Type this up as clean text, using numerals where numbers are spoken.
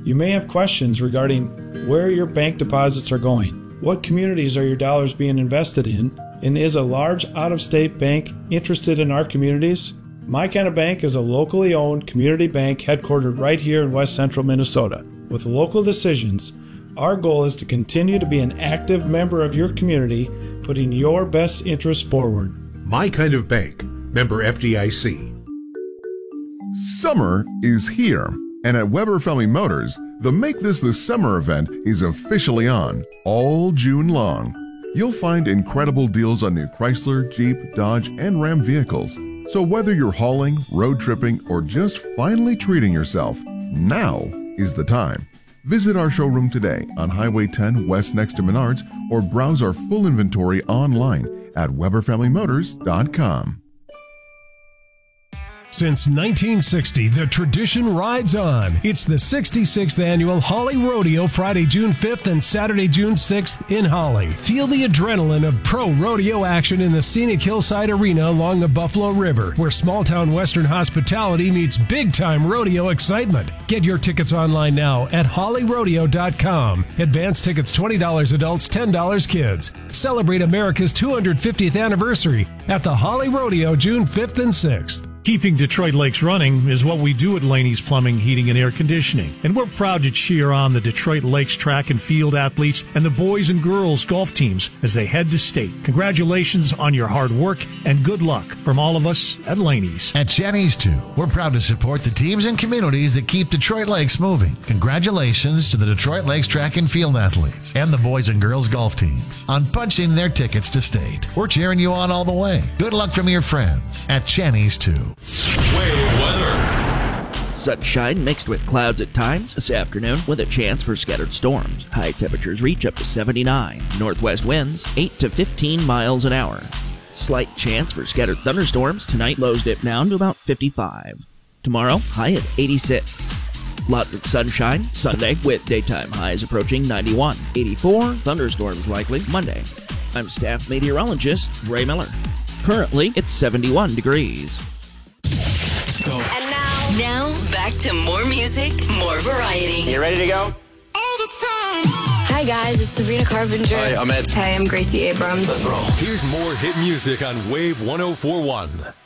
You may have questions regarding where your bank deposits are going. What communities are your dollars being invested in? And is a large out-of-state bank interested in our communities? My Kind of Bank is a locally owned community bank headquartered right here in West Central Minnesota. With local decisions, our goal is to continue to be an active member of your community, putting your best interests forward. My Kind of Bank, member FDIC. Summer is here, and at Weber Family Motors, the Make This the Summer event is officially on all June long. You'll find incredible deals on new Chrysler, Jeep, Dodge, and Ram vehicles. So whether you're hauling, road tripping, or just finally treating yourself, now is the time. Visit our showroom today on Highway 10 West next to Menards, or browse our full inventory online at WeberFamilyMotors.com. Since 1960, the tradition rides on. It's the 66th annual Holly Rodeo, Friday, June 5th and Saturday, June 6th in Holly. Feel the adrenaline of pro rodeo action in the scenic hillside arena along the Buffalo River, where small-town Western hospitality meets big-time rodeo excitement. Get your tickets online now at hollyrodeo.com. Advance tickets $20 adults, $10 kids. Celebrate America's 250th anniversary at the Holly Rodeo, June 5th and 6th. Keeping Detroit Lakes running is what we do at Laney's Plumbing, Heating, and Air Conditioning. And we're proud to cheer on the Detroit Lakes track and field athletes and the boys and girls golf teams as they head to state. Congratulations on your hard work and good luck from all of us at Laney's. At Jenny's, too, we're proud to support the teams and communities that keep Detroit Lakes moving. Congratulations to the Detroit Lakes track and field athletes and the boys and girls golf teams on punching their tickets to state. We're cheering you on all the way. Good luck from your friends at Jenny's, too. Wave weather. Sunshine mixed with clouds at times this afternoon with a chance for scattered storms. High temperatures reach up to 79. Northwest winds 8 to 15 miles an hour. Slight chance for scattered thunderstorms. Tonight lows dip down to about 55. Tomorrow high at 86. Lots of sunshine Sunday with daytime highs approaching 91. 84 thunderstorms likely Monday. I'm staff meteorologist Ray Miller. Currently it's 71 degrees. Go. And now back to more music, more variety. You ready to go? All the time. Hi guys, it's Sabrina Carpenter. Hi, I'm Ed. Hey, I'm Gracie Abrams. Let's roll. Here's more hit music on Wave 104.1.